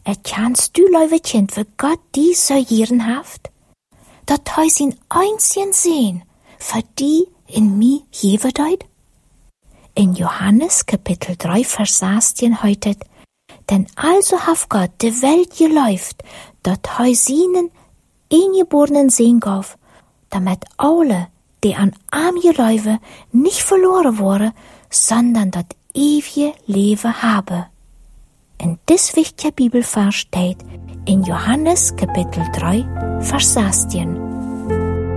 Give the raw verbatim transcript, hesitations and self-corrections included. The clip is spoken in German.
Erkennst du, lieve kind, wie Gott die so gieren haft? Dat hij zijn einzigen Sehn für die in mi jewedeut? In Johannes Kapitel drei Vers sechzehn heitet, denn also haft Gott de Welt geläuft, dat hij seinen eingeborenen Sehn gaf, damit alle, die an arm geläufe, nicht verloren worden, sondern dat ewige Leben habe. In dis wichtiger Bibelvers steht in Johannes Kapitel drei Vers sechzehn.